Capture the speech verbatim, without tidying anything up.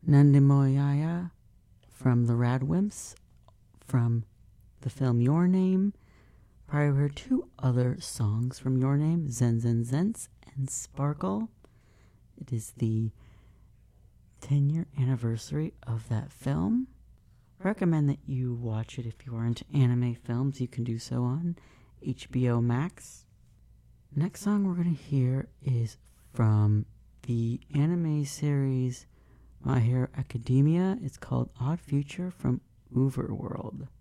Nandemoyaya from the Radwimps from the film Your Name. Prior, we heard two other songs from Your Name, Zen Zen Zens and Sparkle. It is the ten-year anniversary of that film. I recommend that you watch it if you are into anime films. You can do so on H B O Max. Next song we're going to hear is from the anime series My Hero Academia. It's called Odd Future from Overworld.